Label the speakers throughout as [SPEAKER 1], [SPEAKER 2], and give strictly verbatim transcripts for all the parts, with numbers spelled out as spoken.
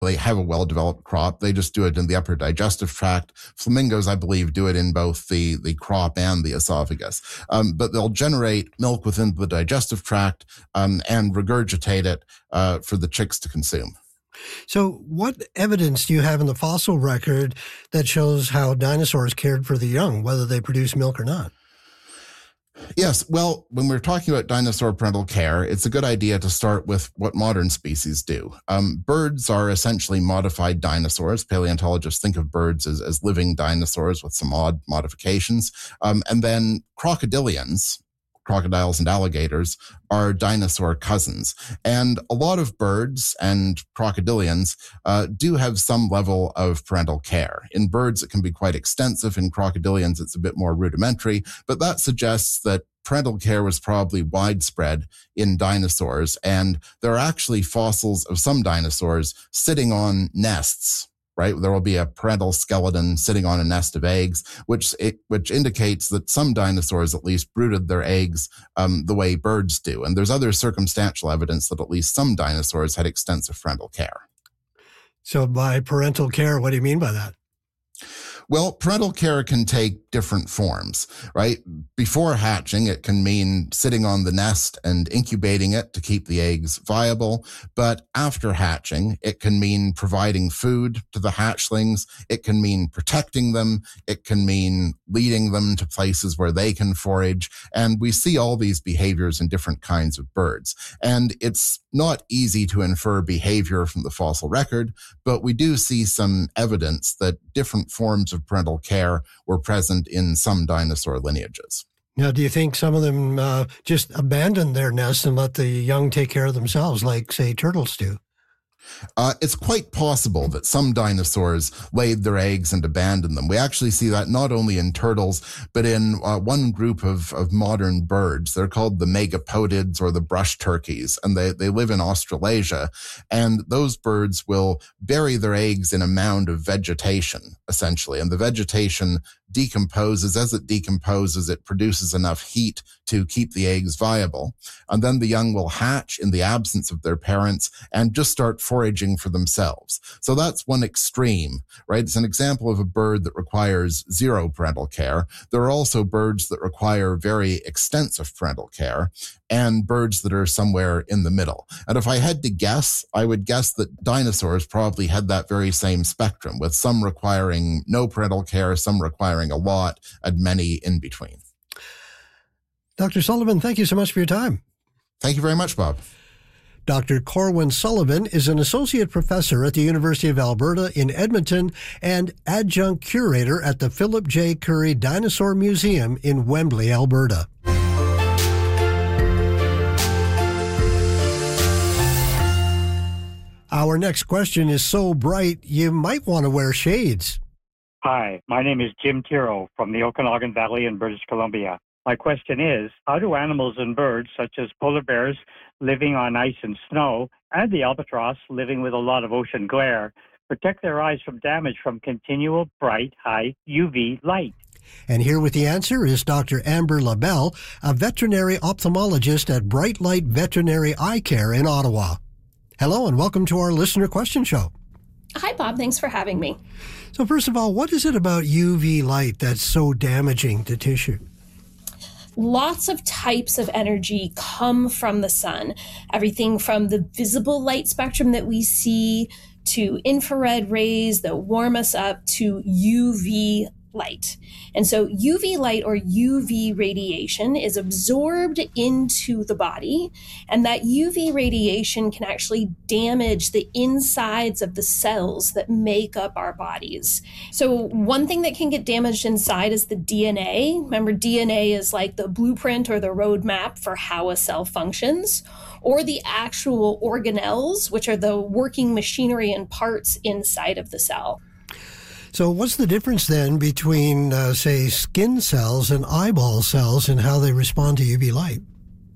[SPEAKER 1] they have a well-developed crop. They just do it in the upper digestive tract. Flamingos, I believe, do it in both the, the crop and the esophagus. Um, but they'll generate milk within the digestive tract um, and regurgitate it uh, for the chicks to consume.
[SPEAKER 2] So what evidence do you have in the fossil record that shows how dinosaurs cared for the young, whether they produce milk or not?
[SPEAKER 1] Yes. Well, when we're talking about dinosaur parental care, it's a good idea to start with what modern species do. Um, birds are essentially modified dinosaurs. Paleontologists think of birds as, as living dinosaurs with some odd modifications. Um, and then crocodilians, crocodiles and alligators, are dinosaur cousins. And a lot of birds and crocodilians uh, do have some level of parental care. In birds, it can be quite extensive. In crocodilians, it's a bit more rudimentary. But that suggests that parental care was probably widespread in dinosaurs. And there are actually fossils of some dinosaurs sitting on nests. Right, there will be a parental skeleton sitting on a nest of eggs, which it, which indicates that some dinosaurs at least brooded their eggs um, the way birds do. And there's other circumstantial evidence that at least some dinosaurs had extensive parental care.
[SPEAKER 2] So by parental care, what do you mean by that?
[SPEAKER 1] Well, parental care can take different forms, right? Before hatching, it can mean sitting on the nest and incubating it to keep the eggs viable. But after hatching, it can mean providing food to the hatchlings. It can mean protecting them. It can mean leading them to places where they can forage. And we see all these behaviors in different kinds of birds. And it's not easy to infer behavior from the fossil record, but we do see some evidence that different forms of parental care were present in some dinosaur lineages.
[SPEAKER 2] Now, do you think some of them uh, just abandoned their nests and let the young take care of themselves, like, say, turtles do?
[SPEAKER 1] Uh, it's quite possible that some dinosaurs laid their eggs and abandoned them. We actually see that not only in turtles, but in uh, one group of, of modern birds. They're called the megapodids or the brush turkeys, and they, they live in Australasia. And those birds will bury their eggs in a mound of vegetation, essentially. And the vegetation decomposes. As it decomposes, it produces enough heat to keep the eggs viable. And then the young will hatch in the absence of their parents and just start foraging for themselves. So that's one extreme, right? It's an example of a bird that requires zero parental care. There are also birds that require very extensive parental care and birds that are somewhere in the middle. And if I had to guess, I would guess that dinosaurs probably had that very same spectrum, with some requiring no parental care, some requiring a lot, and many in between.
[SPEAKER 2] Doctor Sullivan, thank you so much for your time.
[SPEAKER 1] Thank you very much, Bob.
[SPEAKER 2] Doctor Corwin Sullivan is an associate professor at the University of Alberta in Edmonton and adjunct curator at the Philip J. Currie Dinosaur Museum in Wembley, Alberta. Our next question is so bright, you might want to wear shades.
[SPEAKER 3] Hi, my name is Jim Tiro from the Okanagan Valley in British Columbia. My question is, how do animals and birds, such as polar bears living on ice and snow, and the albatross living with a lot of ocean glare, protect their eyes from damage from continual bright, high U V light?
[SPEAKER 2] And here with the answer is Doctor Amber LaBelle, a veterinary ophthalmologist at Bright Light Veterinary Eye Care in Ottawa. Hello and welcome to our Listener Question Show.
[SPEAKER 4] Hi, Bob. Thanks for having me.
[SPEAKER 2] So first of all, what is it about U V light that's so damaging to tissue?
[SPEAKER 4] Lots of types of energy come from the sun. Everything from the visible light spectrum that we see to infrared rays that warm us up to U V light. And so U V light or U V radiation is absorbed into the body, and that U V radiation can actually damage the insides of the cells that make up our bodies. So one thing that can get damaged inside is the D N A. Remember, D N A is like the blueprint or the roadmap for how a cell functions, or the actual organelles, which are the working machinery and parts inside of the cell.
[SPEAKER 2] So what's the difference then between, uh, say, skin cells and eyeball cells and how they respond to U V light?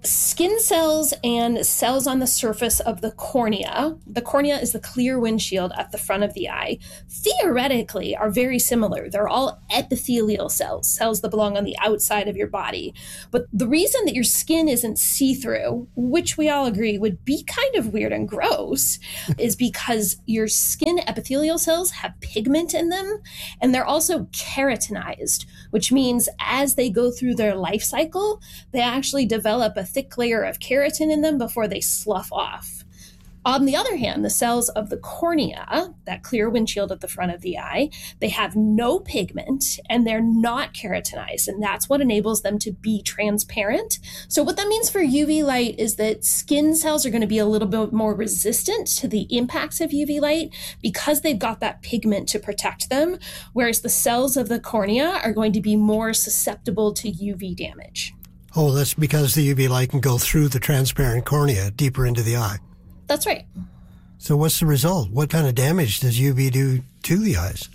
[SPEAKER 4] Skin cells and cells on the surface of the cornea, the cornea is the clear windshield at the front of the eye, theoretically are very similar. They're all epithelial cells, cells that belong on the outside of your body. But the reason that your skin isn't see-through, which we all agree would be kind of weird and gross, is because your skin epithelial cells have pigment in them, and they're also keratinized, which means as they go through their life cycle, they actually develop a thick layer of keratin in them before they slough off. On the other hand, the cells of the cornea, that clear windshield at the front of the eye, they have no pigment and they're not keratinized, and that's what enables them to be transparent. So what that means for U V light is that skin cells are going to be a little bit more resistant to the impacts of U V light because they've got that pigment to protect them, whereas the cells of the cornea are going to be more susceptible to U V damage.
[SPEAKER 2] Oh, that's because the U V light can go through the transparent cornea deeper into the eye.
[SPEAKER 4] That's right.
[SPEAKER 2] So what's the result? What kind of damage does U V do to the eyes?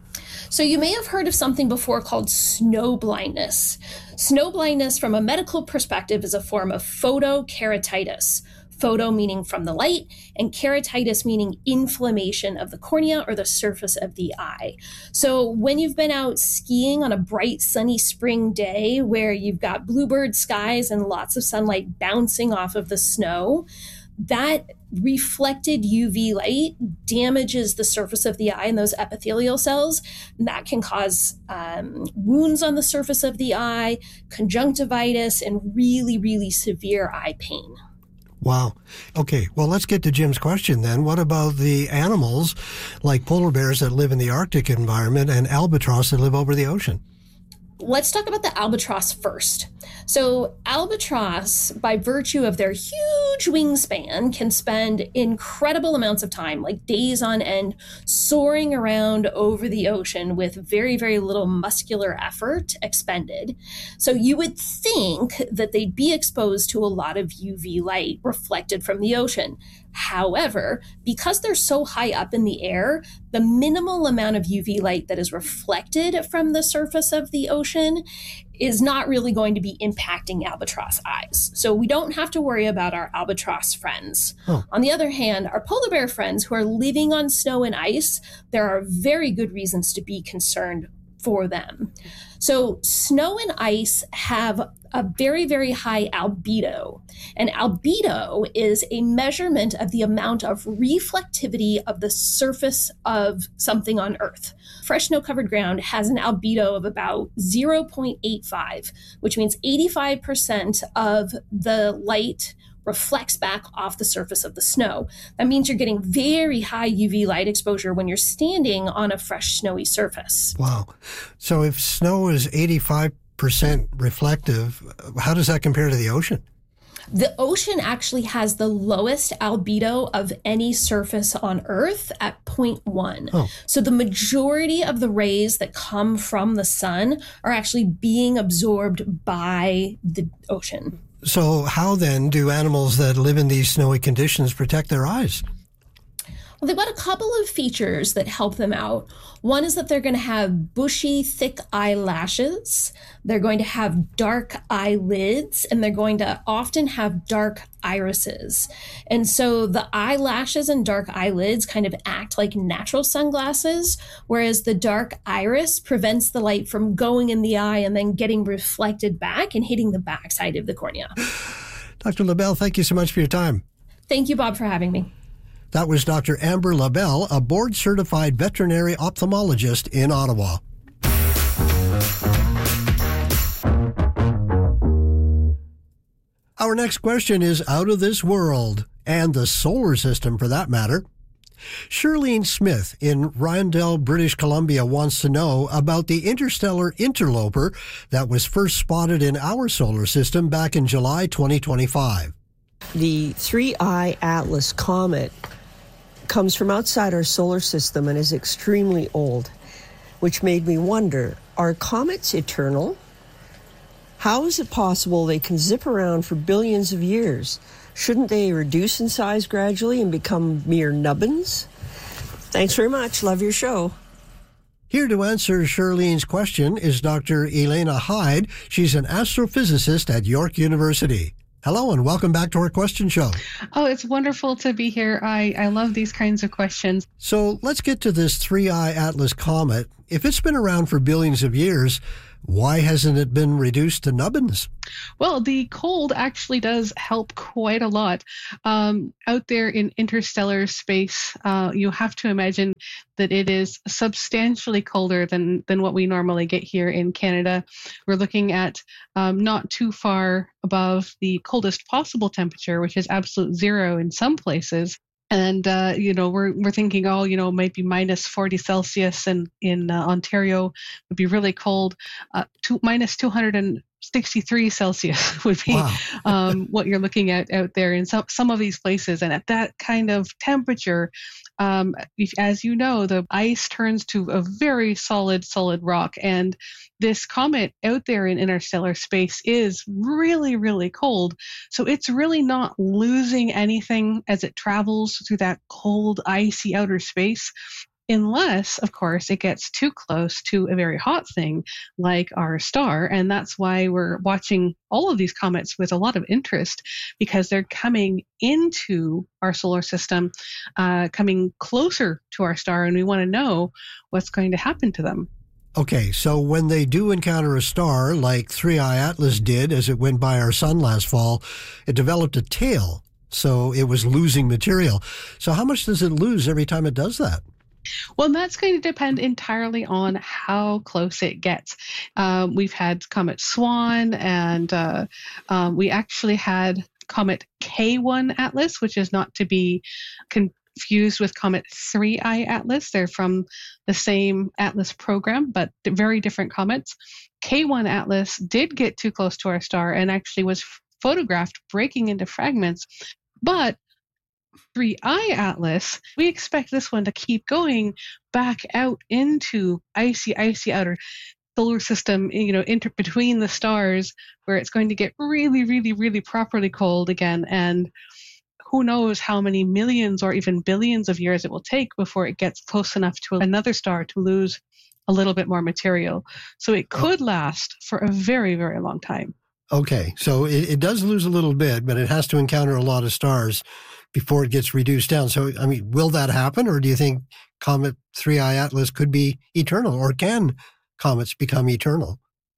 [SPEAKER 4] So you may have heard of something before called snow blindness. Snow blindness from a medical perspective is a form of photokeratitis. Photo meaning from the light, and keratitis meaning inflammation of the cornea or the surface of the eye. So when you've been out skiing on a bright sunny spring day where you've got bluebird skies and lots of sunlight bouncing off of the snow, that reflected U V light damages the surface of the eye and those epithelial cells. And that can cause um, wounds on the surface of the eye, conjunctivitis, and really, really severe eye pain.
[SPEAKER 2] Wow. Okay, well, let's get to Jim's question then. What about the animals like polar bears that live in the Arctic environment and albatross that live over the ocean?
[SPEAKER 4] Let's talk about the albatross first. So albatross, by virtue of their huge wingspan, can spend incredible amounts of time, like days on end, soaring around over the ocean with very, very little muscular effort expended. So you would think that they'd be exposed to a lot of U V light reflected from the ocean. However, because they're so high up in the air, the minimal amount of U V light that is reflected from the surface of the ocean is not really going to be impacting albatross eyes. So we don't have to worry about our albatross friends. Oh. On the other hand, our polar bear friends who are living on snow and ice, there are very good reasons to be concerned for them. So snow and ice have a very, very high albedo. And albedo is a measurement of the amount of reflectivity of the surface of something on Earth. Fresh snow-covered ground has an albedo of about zero point eight five, which means eighty-five percent of the light reflects back off the surface of the snow. That means you're getting very high U V light exposure when you're standing on a fresh snowy surface.
[SPEAKER 2] Wow. So if snow is eighty-five percent reflective, how does that compare to the ocean?
[SPEAKER 4] The ocean actually has the lowest albedo of any surface on Earth at zero point one. Oh. So the majority of the rays that come from the sun are actually being absorbed by the ocean.
[SPEAKER 2] So how then do animals that live in these snowy conditions protect their eyes?
[SPEAKER 4] Well, they've got a couple of features that help them out. One is that they're going to have bushy, thick eyelashes. They're going to have dark eyelids, and they're going to often have dark irises. And so the eyelashes and dark eyelids kind of act like natural sunglasses, whereas the dark iris prevents the light from going in the eye and then getting reflected back and hitting the backside of the cornea.
[SPEAKER 2] Doctor LaBelle, thank you so much for your time.
[SPEAKER 4] Thank you, Bob, for having me.
[SPEAKER 2] That was Doctor Amber LaBelle, a board-certified veterinary ophthalmologist in Ottawa. Our next question is out of this world, and the solar system for that matter. Shirlene Smith in Rindell, British Columbia wants to know about the interstellar interloper that was first spotted in our solar system back in July twenty twenty-five.
[SPEAKER 5] The three I Atlas comet comes from outside our solar system and is extremely old, which made me wonder, are comets eternal? How is it possible they can zip around for billions of years? Shouldn't they reduce in size gradually and become mere nubbins? Thanks very much. Love your show.
[SPEAKER 2] Here to answer Shirlene's question is Doctor Elena Hyde. She's an astrophysicist at York University. Hello and welcome back to our question show.
[SPEAKER 6] Oh, it's wonderful to be here. I, I love these kinds of questions.
[SPEAKER 2] So let's get to this three I Atlas comet. If it's been around for billions of years, why hasn't it been reduced to nubbins?
[SPEAKER 6] Well, the cold actually does help quite a lot. Um, out there in interstellar space, uh, you have to imagine that it is substantially colder than, than what we normally get here in Canada. We're looking at um, not too far above the coldest possible temperature, which is absolute zero in some places. And, uh, you know, we're we're thinking, oh, you know, it might be minus forty Celsius, and in uh, Ontario would be really cold. Uh, two, minus two hundred sixty-three Celsius would be
[SPEAKER 2] Wow.
[SPEAKER 6] um, what you're looking at out there in some, some of these places. And at that kind of temperature, um, if, as you know, the ice turns to a very solid, solid rock. And this comet out there in interstellar space is really, really cold. So it's really not losing anything as it travels through that cold, icy outer space, unless, of course, it gets too close to a very hot thing like our star. And that's why we're watching all of these comets with a lot of interest, because they're coming into our solar system, uh, coming closer to our star, and we want to know what's going to happen to them.
[SPEAKER 2] Okay, so when they do encounter a star, like three I Atlas did as it went by our sun last fall, it developed a tail, so it was losing material. So how much does it lose every time it does that?
[SPEAKER 6] Well, that's going to depend entirely on how close it gets. Um, we've had Comet Swan, and uh, um, we actually had Comet K one Atlas, which is not to be confused with Comet three I Atlas. They're from the same Atlas program, but very different comets. K one Atlas did get too close to our star and actually was photographed breaking into fragments, but three I Atlas, we expect this one to keep going back out into icy, icy outer solar system, you know, inter- between the stars, where it's going to get really, really, really properly cold again. And who knows how many millions or even billions of years it will take before it gets close enough to another star to lose a little bit more material. So it could last for a very, very long time.
[SPEAKER 2] Okay, so it, it does lose a little bit, but it has to encounter a lot of stars before it gets reduced down. So, I mean, will that happen, or do you think Comet three I Atlas could be eternal, or can comets become eternal?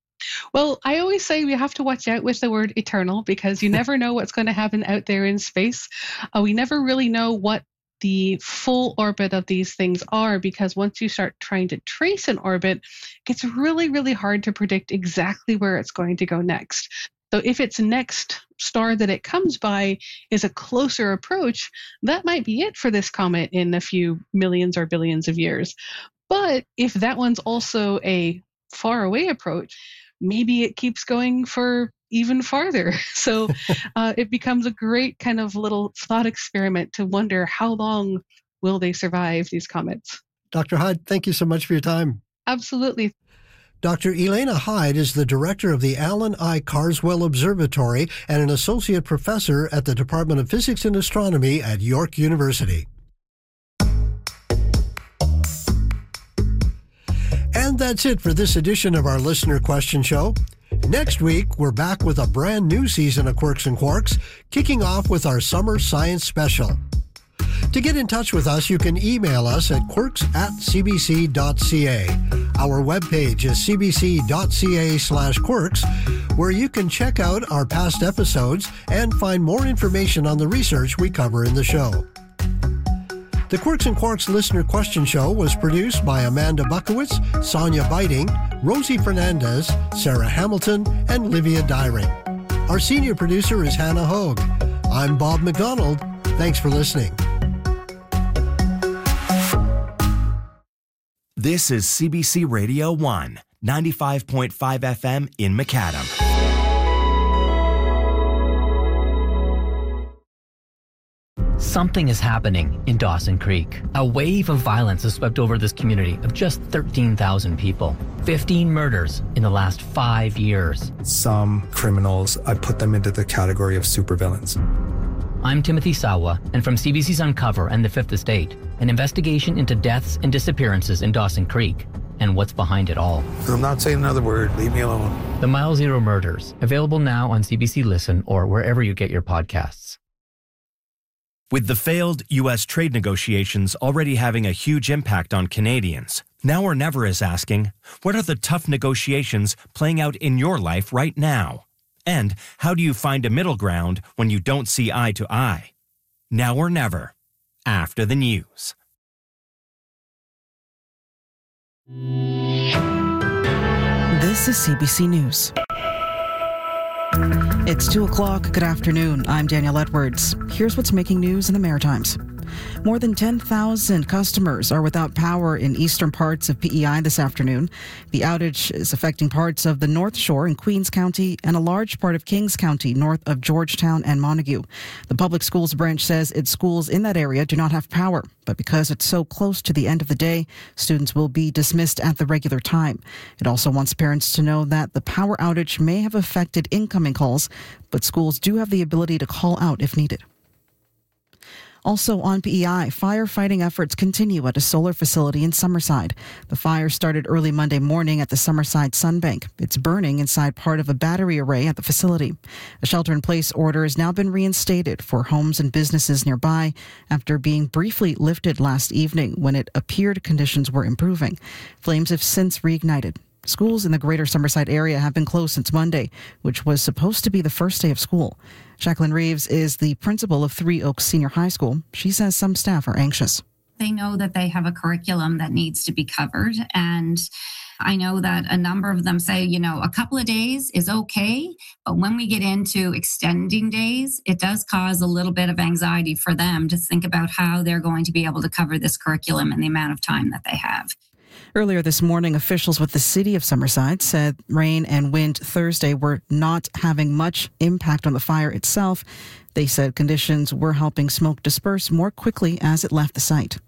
[SPEAKER 6] Well, I always say we have to watch out with the word eternal, because you never know what's going to happen out there in space. Uh, we never really know what the full orbit of these things are, because once you start trying to trace an orbit, it gets really, really hard to predict exactly where it's going to go next. So if its next star that it comes by is a closer approach, that might be it for this comet in a few millions or billions of years. But if that one's also a far away approach, maybe it keeps going for even farther. So uh, it becomes a great kind of little thought experiment to wonder how long will they survive, these comets.
[SPEAKER 2] Doctor Hyde, thank you so much for your time.
[SPEAKER 6] Absolutely.
[SPEAKER 2] Doctor Elena Hyde is the director of the Alan I. Carswell Observatory and an associate professor at the Department of Physics and Astronomy at York University. And that's it for this edition of our Listener Question Show. Next week, we're back with a brand new season of Quirks and Quarks, kicking off with our Summer Science Special. To get in touch with us, you can email us at quirks at cbc.ca. Our webpage is cbc.ca slash quirks, where you can check out our past episodes and find more information on the research we cover in the show. The Quirks and Quarks Listener Question Show was produced by Amanda Buckowitz, Sonia Biting, Rosie Fernandez, Sarah Hamilton, and Livia Dyring. Our senior producer is Hannah Hogue. I'm Bob McDonald. Thanks for listening.
[SPEAKER 7] This is C B C Radio one, ninety-five point five F M in Macadam.
[SPEAKER 8] Something is happening in Dawson Creek. A wave of violence has swept over this community of just thirteen thousand people. fifteen murders in the last five years.
[SPEAKER 9] Some criminals, I put them into the category of supervillains.
[SPEAKER 8] I'm Timothy Sawa, and from C B C's Uncover and The Fifth Estate, an investigation into deaths and disappearances in Dawson Creek. and what's behind it all.
[SPEAKER 9] I'm not saying another word. Leave me alone.
[SPEAKER 8] The Mile Zero Murders, available now on C B C Listen or wherever you get your podcasts.
[SPEAKER 7] With the failed U S trade negotiations already having a huge impact on Canadians, Now or Never is asking, what are the tough negotiations playing out in your life right now? And how do you find a middle ground when you don't see eye to eye? Now or Never, after the news.
[SPEAKER 10] This is C B C News. It's two o'clock. Good afternoon. I'm Danielle Edwards. Here's what's making news in the Maritimes. More than ten thousand customers are without power in eastern parts of P E I this afternoon. The outage is affecting parts of the North Shore in Queens County and a large part of Kings County north of Georgetown and Montague. The public schools branch says its schools in that area do not have power, but because it's so close to the end of the day, students will be dismissed at the regular time. It also wants parents to know that the power outage may have affected incoming calls, but schools do have the ability to call out if needed. Also on P E I, firefighting efforts continue at a solar facility in Summerside. The fire started early Monday morning at the Summerside Sunbank. It's burning inside part of a battery array at the facility. A shelter-in-place order has now been reinstated for homes and businesses nearby after being briefly lifted last evening when it appeared conditions were improving. Flames have since reignited. Schools in the greater Summerside area have been closed since Monday, which was supposed to be the first day of school. Jacqueline Reeves is the principal of Three Oaks Senior High School. She says some staff are anxious.
[SPEAKER 11] They know that they have a curriculum that needs to be covered. And I know that a number of them say, you know, a couple of days is okay. But when we get into extending days, it does cause a little bit of anxiety for them to think about how they're going to be able to cover this curriculum in the amount of time that they have.
[SPEAKER 10] Earlier this morning, officials with the city of Summerside said rain and wind Thursday were not having much impact on the fire itself. They said conditions were helping smoke disperse more quickly as it left the site.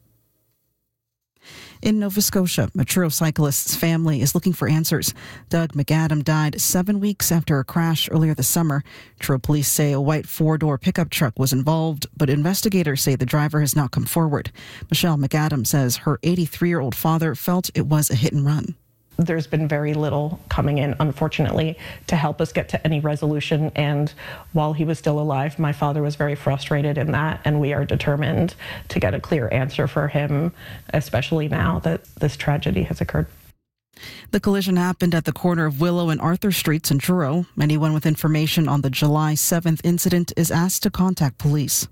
[SPEAKER 10] In Nova Scotia, a Truro cyclist's family is looking for answers. Doug McAdam died seven weeks after a crash earlier this summer. Truro police say a white four-door pickup truck was involved, but investigators say the driver has not come forward. Michelle McAdam says her eighty-three-year-old father felt it was a hit and run.
[SPEAKER 12] There's been very little coming in, unfortunately, to help us get to any resolution. And while he was still alive, my father was very frustrated in that, and we are determined to get a clear answer for him, especially now that this tragedy has occurred.
[SPEAKER 10] The collision happened at the corner of Willow and Arthur Streets in Truro. Anyone with information on the July seventh incident is asked to contact police.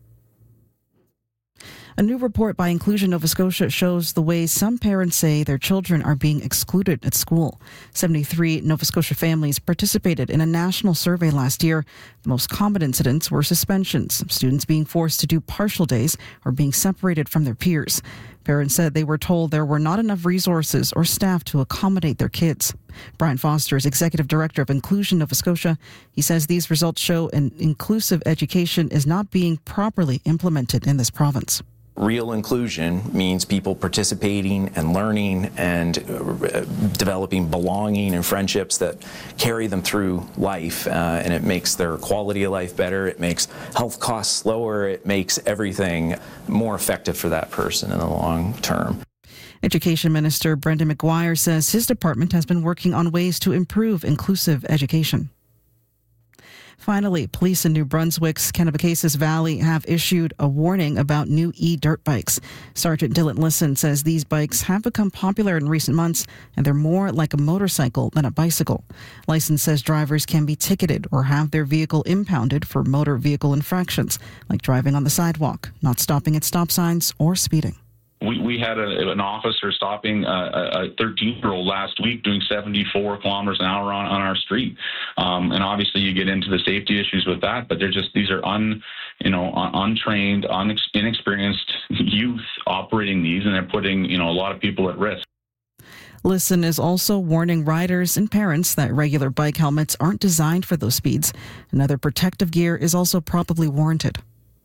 [SPEAKER 10] A new report by Inclusion Nova Scotia shows the ways some parents say their children are being excluded at school. seventy-three Nova Scotia families participated in a national survey last year. The most common incidents were suspensions, students being forced to do partial days or being separated from their peers. Parents said they were told there were not enough resources or staff to accommodate their kids. Brian Foster is Executive Director of Inclusion Nova Scotia. He says these results show an inclusive education is not being properly implemented in this province.
[SPEAKER 13] Real inclusion means people participating and learning and uh, developing belonging and friendships that carry them through life, uh, and it makes their quality of life better, it makes health costs lower, it makes everything more effective for that person in the long term.
[SPEAKER 10] Education Minister Brendan McGuire says his department has been working on ways to improve inclusive education. Finally, police in New Brunswick's Kennebecasis Valley have issued a warning about new e-dirt bikes. Sergeant Dylan Lisson says these bikes have become popular in recent months, and they're more like a motorcycle than a bicycle. Lisson says drivers can be ticketed or have their vehicle impounded for motor vehicle infractions, like driving on the sidewalk, not stopping at stop signs, or speeding.
[SPEAKER 14] We, we had a, an officer stopping a thirteen-year-old last week doing seventy-four kilometers an hour on, on our street. Um, and obviously you get into the safety issues with that, but they're just, these are un, you know, untrained, unex, inexperienced youth operating these, and they're putting, you know, a lot of people at risk.
[SPEAKER 10] Lisson is also warning riders and parents that regular bike helmets aren't designed for those speeds. And other protective gear is also probably warranted.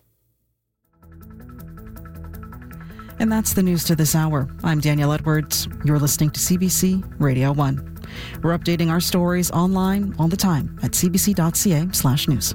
[SPEAKER 10] And that's the news to this hour. I'm Danielle Edwards. You're listening to C B C Radio one. We're updating our stories online all the time at cbc.ca slash news.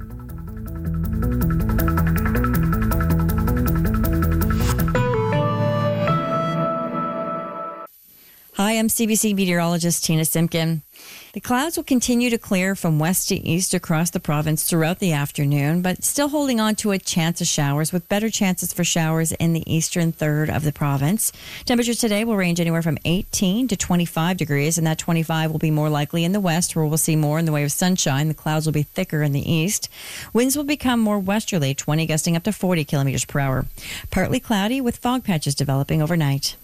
[SPEAKER 15] Hi, I'm C B C meteorologist Tina Simpkin. The clouds will continue to clear from west to east across the province throughout the afternoon, but still holding on to a chance of showers with better chances for showers in the eastern third of the province. Temperatures today will range anywhere from eighteen to twenty-five degrees, and that twenty-five will be more likely in the west, where we'll see more in the way of sunshine. The clouds will be thicker in the east. Winds will become more westerly, twenty gusting up to forty kilometers per hour. Partly cloudy with fog patches developing overnight.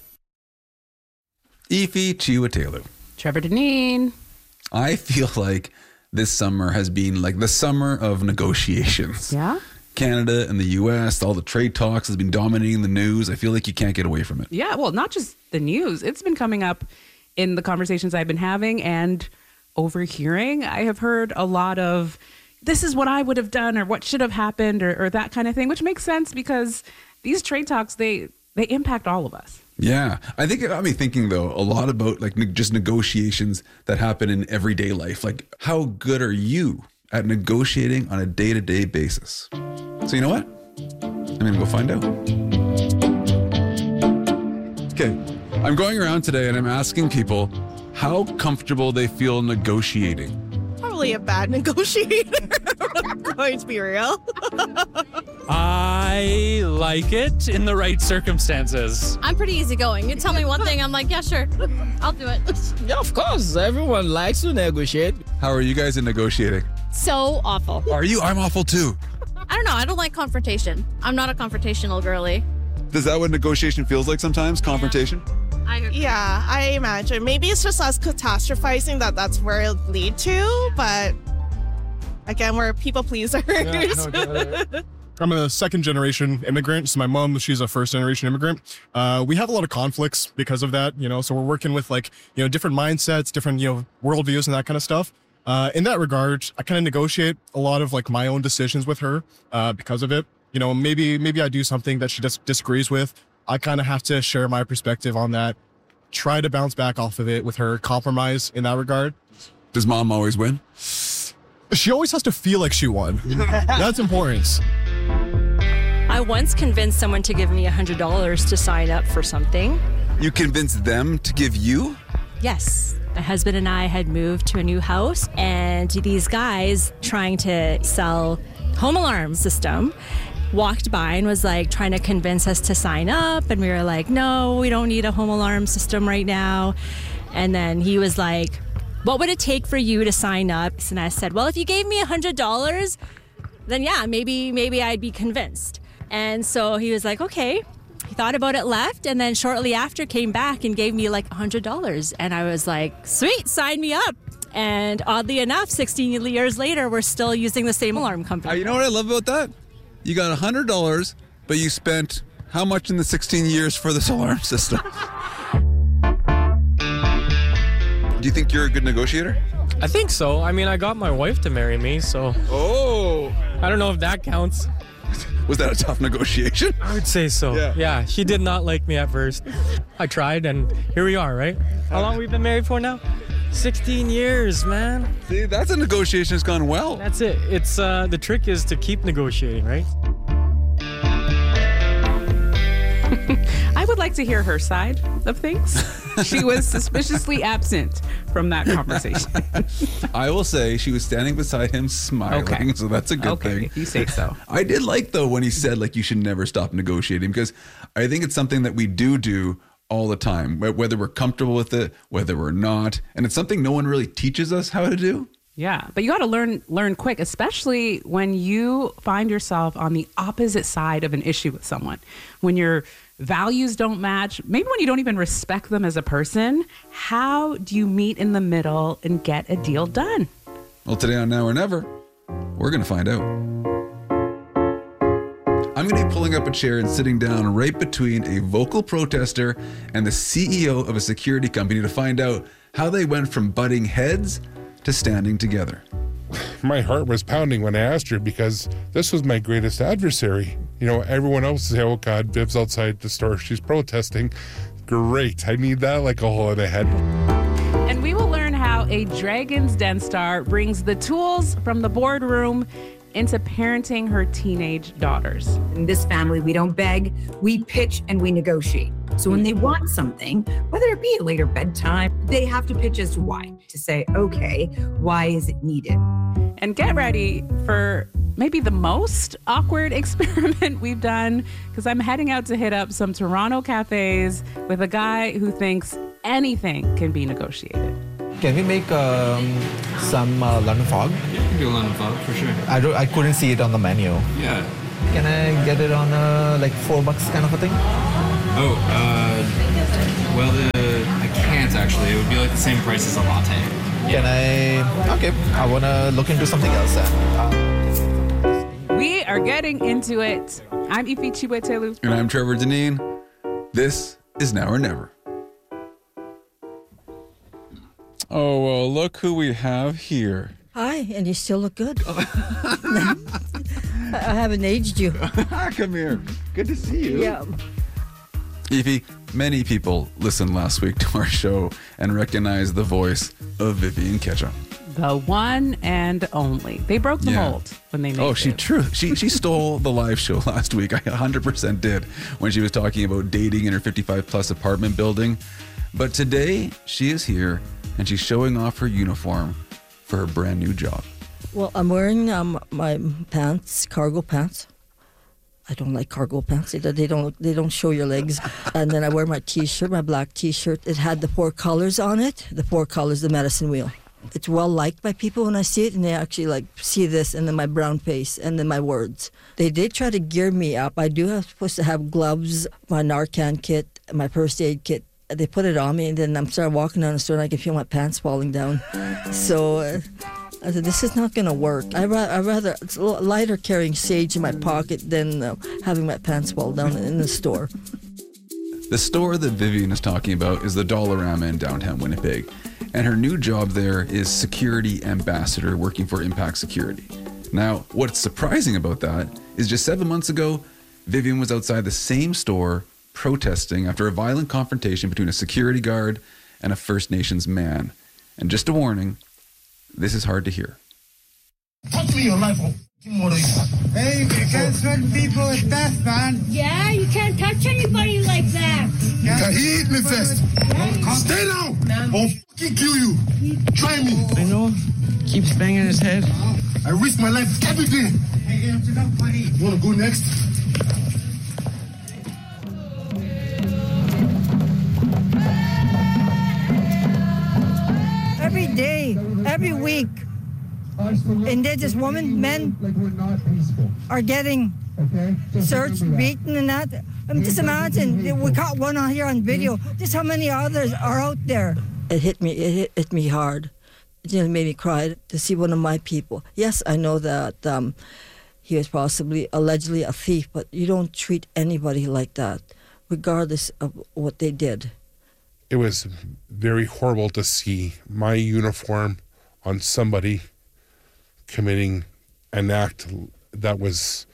[SPEAKER 16] Ify Chiwetelụ.
[SPEAKER 17] Trevor Deneen.
[SPEAKER 16] I feel like this summer has been like the summer of negotiations.
[SPEAKER 17] Yeah?
[SPEAKER 16] Canada and the U S, all the trade talks has been dominating the news. I feel like you can't get away from it.
[SPEAKER 17] Yeah, well, not just the news. It's been coming up in the conversations I've been having and overhearing. I have heard a lot of, this is what I would have done or what should have happened or, or that kind of thing, which makes sense because these trade talks, they they impact all of us.
[SPEAKER 16] Yeah. I think it got me thinking, though, a lot about like ne- just negotiations that happen in everyday life. Like, how good are you at negotiating on a day-to-day basis? So you know what? I'm going to go find out. Okay. I'm going around today and I'm asking people how comfortable they feel negotiating.
[SPEAKER 18] Probably a bad negotiator. I'm going to be real.
[SPEAKER 19] I like it in the right circumstances.
[SPEAKER 20] I'm pretty easygoing. You tell me one thing, I'm like, yeah, sure. I'll do it.
[SPEAKER 21] Yeah, of course. Everyone likes to negotiate.
[SPEAKER 16] How are you guys in negotiating?
[SPEAKER 20] So awful.
[SPEAKER 16] Are you? I'm awful too.
[SPEAKER 20] I don't know. I don't like confrontation. I'm not a confrontational girly.
[SPEAKER 16] Is that what negotiation feels like sometimes? Confrontation?
[SPEAKER 20] Yeah. I
[SPEAKER 18] yeah, I imagine. Maybe it's just us catastrophizing that that's where it'll lead to, but again, we're people pleasers.
[SPEAKER 22] Yeah, no, I'm a second generation immigrant. So my mom, she's a first generation immigrant. Uh, we have a lot of conflicts because of that, you know, so we're working with like, you know, different mindsets, different, you know, worldviews and that kind of stuff. Uh, in that regard, I kind of negotiate a lot of like my own decisions with her uh, because of it. You know, maybe, maybe I do something that she just disagrees with. I kind of have to share my perspective on that, try to bounce back off of it with her, compromise in that regard.
[SPEAKER 16] Does mom always win?
[SPEAKER 22] She always has to feel like she won. That's important.
[SPEAKER 23] I once convinced someone to give me one hundred dollars to sign up for something.
[SPEAKER 16] You convinced them to give you?
[SPEAKER 23] Yes. My husband and I had moved to a new house, and these guys trying to sell home alarm system walked by and was like trying to convince us to sign up. And we were like, no, we don't need a home alarm system right now. And then he was like, what would it take for you to sign up? And I said, well, if you gave me one hundred dollars, then yeah, maybe, maybe I'd be convinced. And so he was like, okay. He thought about it, left, and then shortly after came back and gave me like one hundred dollars. And I was like, sweet, sign me up. And oddly enough, sixteen years later, we're still using the same alarm company.
[SPEAKER 16] Uh, you know what I love about that? You got one hundred dollars, but you spent how much in the sixteen years for this alarm system? Do you think you're a good negotiator?
[SPEAKER 19] I think so. I mean, I got my wife to marry me, so.
[SPEAKER 16] Oh.
[SPEAKER 19] I don't know if that counts.
[SPEAKER 16] Was that a tough negotiation?
[SPEAKER 19] I would say so. Yeah. yeah. She did not like me at first. I tried, and here we are, right? How long have we been married for now? sixteen years, man.
[SPEAKER 16] See, that's a negotiation that's gone well.
[SPEAKER 19] That's it. It's uh, the trick is to keep negotiating, right?
[SPEAKER 17] I would like to hear her side of things. She was suspiciously absent from that conversation.
[SPEAKER 16] I will say she was standing beside him smiling, okay. So that's a good
[SPEAKER 17] okay,
[SPEAKER 16] thing.
[SPEAKER 17] If you say so.
[SPEAKER 16] I did like, though, when he said, like, you should never stop negotiating, because I think it's something that we do do all the time, whether we're comfortable with it, whether we're not. And it's something no one really teaches us how to do.
[SPEAKER 17] Yeah, but you got to learn learn quick, especially when you find yourself on the opposite side of an issue with someone. When your values don't match, maybe when you don't even respect them as a person, how do you meet in the middle and get a deal done?
[SPEAKER 16] Well, today on Now or Never, we're going to find out. I'm going to be pulling up a chair and sitting down right between a vocal protester and the C E O of a security company to find out how they went from butting heads to standing together.
[SPEAKER 24] My heart was pounding when I asked her, because this was my greatest adversary. You know, everyone else say, oh God, Viv's outside the store, she's protesting. Great, I need that like a hole in the head.
[SPEAKER 17] And we will learn how a Dragon's Den star brings the tools from the boardroom into parenting her teenage daughters.
[SPEAKER 1] In this family, we don't beg, we pitch and we negotiate. So when they want something, whether it be a later bedtime, they have to pitch as to why, to say, okay, why is it needed?
[SPEAKER 17] And get ready for maybe the most awkward experiment we've done, because I'm heading out to hit up some Toronto cafes with a guy who thinks anything can be negotiated.
[SPEAKER 3] Can we make um, some uh, London fog?
[SPEAKER 4] Yeah, you can do a London fog for sure.
[SPEAKER 3] I don't. I couldn't see it on the menu.
[SPEAKER 4] Yeah.
[SPEAKER 3] Can I get it on uh, like four bucks kind of a thing?
[SPEAKER 4] Oh, uh, well, the, I can't actually. It would be like the same price as a latte.
[SPEAKER 3] Can I? Okay, I want to look into something else then.
[SPEAKER 17] Uh, we are getting into it. I'm Ifi Chiwetelu.
[SPEAKER 16] And I'm Trevor Deneen. This is Now or Never. Oh, well, look who we have here.
[SPEAKER 5] Hi, and you still look good. I haven't aged you.
[SPEAKER 16] Come here. Good to see you.
[SPEAKER 5] Yeah.
[SPEAKER 16] Evie, many people listened last week to our show and recognized the voice of Vivian Ketchum.
[SPEAKER 17] The one and only. They broke the
[SPEAKER 16] Yeah.
[SPEAKER 17] mold when they made
[SPEAKER 16] Oh,
[SPEAKER 17] it.
[SPEAKER 16] she true. She she stole the live show last week. I one hundred percent did when she was talking about dating in her fifty-five plus apartment building. But today she is here and she's showing off her uniform for her brand new job.
[SPEAKER 5] Well, I'm wearing um, my pants, cargo pants. I don't like cargo pants. They, they don't they don't show your legs. And then I wear my T-shirt, my black T-shirt. It had the four colors on it. The four colors, the medicine wheel. It's well liked by people when I see it, and they actually like see this, and then my brown face, and then my words. They did try to gear me up. I do have supposed to have gloves, my Narcan kit, my first aid kit. They put it on me, and then I'm starting walking down the store, and I can feel my pants falling down. So uh, I said, this is not going to work. I ra- I rather it's a little lighter carrying sage in my pocket than uh, having my pants fall down in the store.
[SPEAKER 16] The store that Vivian is talking about is the Dollarama in downtown Winnipeg. And her new job there is security ambassador working for Impact Security. Now, what's surprising about that is just seven months ago, Vivian was outside the same store protesting after a violent confrontation between a security guard and a First Nations man. And just a warning, this is hard to hear.
[SPEAKER 25] Talk to me your life.
[SPEAKER 26] Hey, you can't threaten people with death, man.
[SPEAKER 27] Yeah, you can't touch anybody like that.
[SPEAKER 25] Yeah, he hit me first. Stay down. I'll fucking kill you. Try me.
[SPEAKER 26] I know. Keeps banging his head.
[SPEAKER 25] I risk my life every day. You want to go next?
[SPEAKER 26] Every day, every week, Indigenous women, men are getting searched, beaten, and that. I mean, just imagine, we caught one on here on video. Just how many others are out there?
[SPEAKER 5] It hit me. It hit, hit me hard. It nearly made me cry to see one of my people. Yes, I know that um, he was possibly allegedly a thief, but you don't treat anybody like that, regardless of what they did.
[SPEAKER 24] It was very horrible to see my uniform on somebody committing an act that was,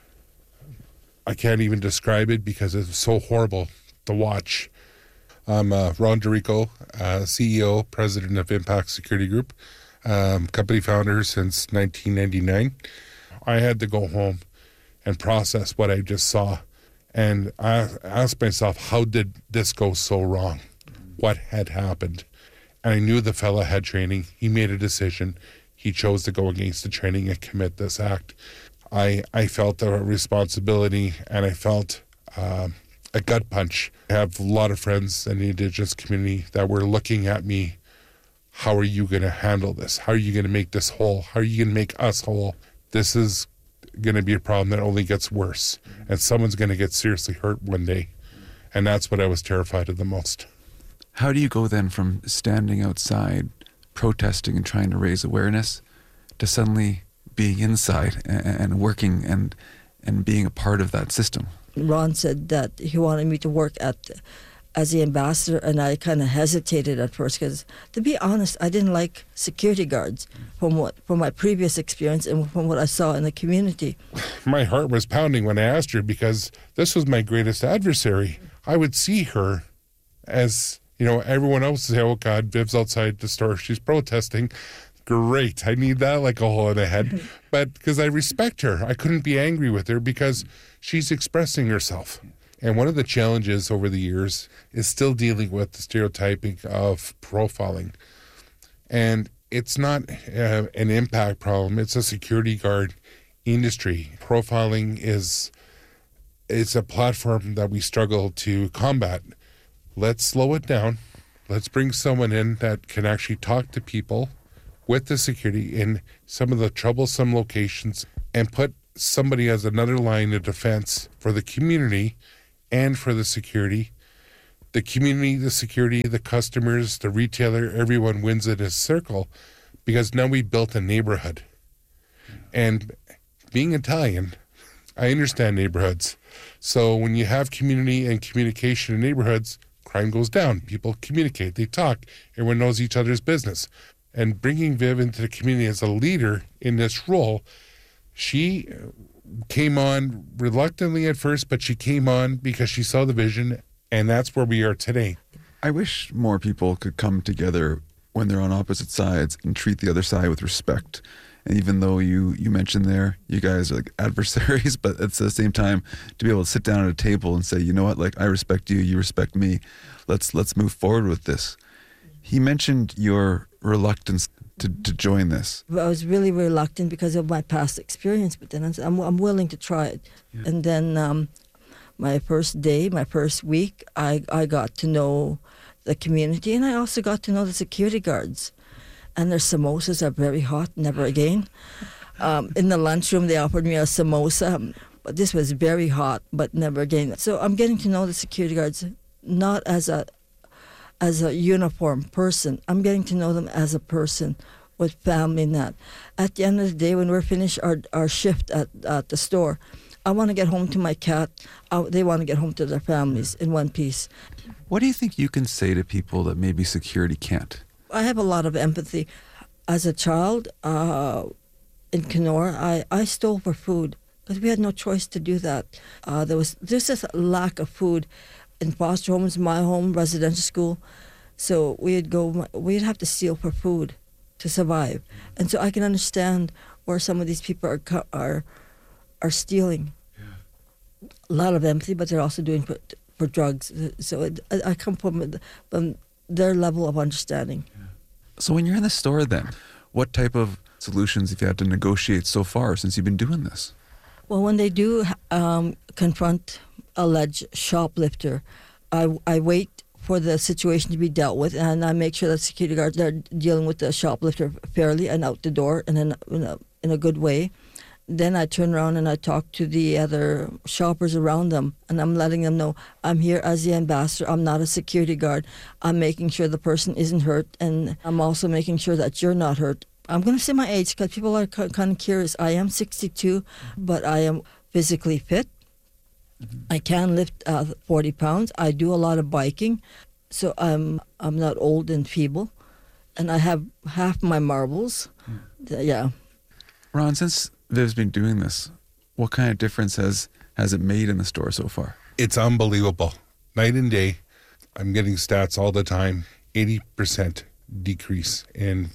[SPEAKER 24] I can't even describe it because it's so horrible to watch. I'm uh, Ron DeRico, uh, C E O, President of Impact Security Group, um, company founder since nineteen ninety-nine. I had to go home and process what I just saw. And I asked myself, how did this go so wrong? What had happened? And I knew the fella had training. He made a decision. He chose to go against the training and commit this act. I I felt a responsibility, and I felt um, a gut punch. I have a lot of friends in the Indigenous community that were looking at me. How are you going to handle this? How are you going to make this whole? How are you going to make us whole? This is going to be a problem that only gets worse, and someone's going to get seriously hurt one day. And that's what I was terrified of the most.
[SPEAKER 16] How do you go then from standing outside, protesting and trying to raise awareness, to suddenly being inside and, and working and and being a part of that system?
[SPEAKER 5] Ron said that he wanted me to work at as the ambassador, and I kind of hesitated at first because, to be honest, I didn't like security guards from what from my previous experience and from what I saw in the community.
[SPEAKER 24] My heart was pounding when I asked her because this was my greatest adversary. I would see her as, you know, everyone else say, oh God, Viv's outside the store, she's protesting. great. I need that like a hole in the head. But because I respect her, I couldn't be angry with her because she's expressing herself. And one of the challenges over the years is still dealing with the stereotyping of profiling. And it's not uh, an impact problem. It's a security guard industry. Profiling is it's a platform that we struggle to combat. Let's slow it down. Let's bring someone in that can actually talk to people with the security in some of the troublesome locations and put somebody as another line of defense for the community and for the security. The community, the security, the customers, the retailer, everyone wins in a circle because now we built a neighborhood. And being Italian, I understand neighborhoods. So when you have community and communication in neighborhoods, crime goes down. People communicate, they talk, everyone knows each other's business. And bringing Viv into the community as a leader in this role, she came on reluctantly at first, but she came on because she saw the vision, and that's where we are today.
[SPEAKER 2] I wish more people could come together when they're on opposite sides and treat the other side with respect. And even though you, you mentioned there, you guys are like adversaries, but at the same time, to be able to sit down at a table and say, you know what, like I respect you, you respect me. Let's let's move forward with this. He mentioned your reluctance to, to join this.
[SPEAKER 5] I was really reluctant because of my past experience, but then I said, I'm, I'm willing to try it. Yeah. And then um, my first day, my first week, I, I got to know the community, and I also got to know the security guards. And their samosas are very hot, never again. Um, in the lunchroom, they offered me a samosa, but this was very hot, but never again. So I'm getting to know the security guards not as a as a uniform person. I'm getting to know them as a person with family and that. At the end of the day, when we're finished our, our shift at, at the store, I want to get home to my cat. I, they want to get home to their families in one piece.
[SPEAKER 2] What do you think you can say to people that maybe security can't?
[SPEAKER 5] I have a lot of empathy. As a child uh, in Kenora, I, I stole for food because we had no choice to do that. Uh, there was there's just a lack of food in foster homes, my home, residential school. So we'd go, we'd have to steal for food to survive. And so I can understand where some of these people are are are stealing. Yeah. A lot of empathy, but they're also doing for, for drugs. So it, I come from, from their level of understanding.
[SPEAKER 2] Yeah. So when you're in the store then, what type of solutions have you had to negotiate so far since you've been doing this?
[SPEAKER 5] Well, when they do um, confront alleged shoplifter, I, I wait for the situation to be dealt with, and I make sure that security guards are dealing with the shoplifter fairly and out the door and in, in, a, in a good way. Then I turn around and I talk to the other shoppers around them, and I'm letting them know I'm here as the ambassador. I'm not a security guard. I'm making sure the person isn't hurt, and I'm also making sure that you're not hurt. I'm going to say my age because people are kind of curious. I am sixty-two, but I am physically fit. Mm-hmm. I can lift uh, forty pounds. I do a lot of biking, so I'm I'm not old and feeble, and I have half my marbles. Mm. Yeah.
[SPEAKER 2] Ron, since Viv's been doing this, what kind of difference has, has it made in the store so far?
[SPEAKER 24] It's unbelievable. Night and day, I'm getting stats all the time. eighty percent decrease in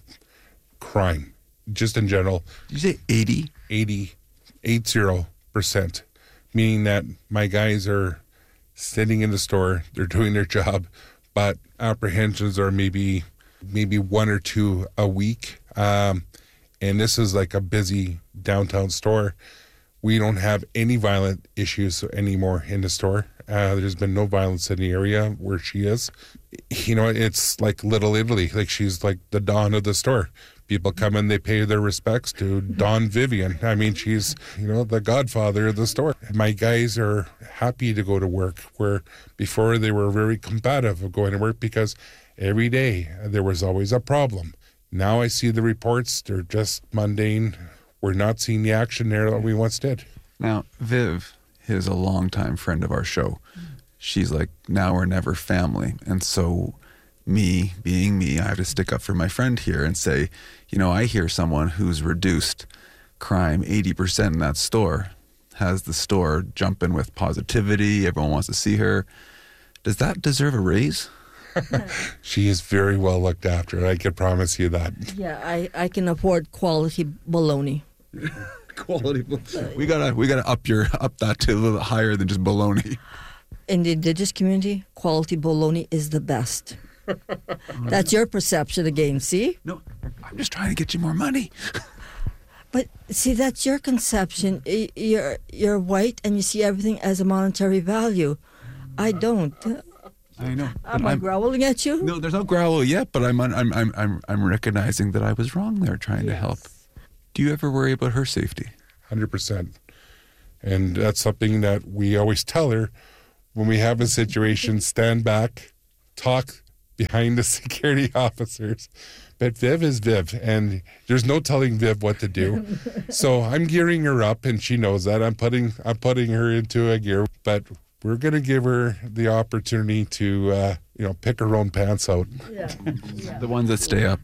[SPEAKER 24] crime, just in general.
[SPEAKER 2] Did you say eighty?
[SPEAKER 24] eighty, eighty percent, meaning that my guys are sitting in the store, they're doing their job, but apprehensions are maybe maybe one or two a week. Um, and this is like a busy downtown store. We don't have any violent issues anymore in the store. Uh, there's been no violence in the area where she is. You know, it's like Little Italy. Like she's like the Dawn of the store. People come in, they pay their respects to Dawn Vivian. I mean, she's, you know, the godfather of the store. My guys are happy to go to work, where before they were very combative of going to work because every day there was always a problem. Now I see the reports, they're just mundane. We're not seeing the action there that we once did.
[SPEAKER 2] Now, Viv is a longtime friend of our show. She's like now or never family. And so me, being me, I have to stick up for my friend here and say, you know, I hear someone who's reduced crime eighty percent in that store, has the store jumping with positivity, everyone wants to see her. Does that deserve a raise?
[SPEAKER 24] She is very well looked after. I can promise you that.
[SPEAKER 5] Yeah, I, I can afford quality bologna.
[SPEAKER 2] Quality. We gotta we gotta up your up that to a little higher than just bologna.
[SPEAKER 5] In the indigenous community, quality bologna is the best. That's your perception again, see?
[SPEAKER 2] No, I'm just trying to get you more money.
[SPEAKER 5] But see, that's your conception. Y- You're you're white and you see everything as a monetary value. I don't.
[SPEAKER 2] I know.
[SPEAKER 5] Am I growling at you?
[SPEAKER 2] No, there's no growl yet, but I'm I'm I'm I'm I'm recognizing that I was wrong there, trying yes. to help. Do you ever worry about her safety?
[SPEAKER 24] one hundred percent. And that's something that we always tell her when we have a situation, stand back, talk behind the security officers. But Viv is Viv, and there's no telling Viv what to do. So I'm gearing her up, and she knows that. I'm putting I'm putting her into a gear, but we're going to give her the opportunity to, uh, you know, pick her own pants out.
[SPEAKER 5] Yeah. Yeah.
[SPEAKER 2] The ones that stay up.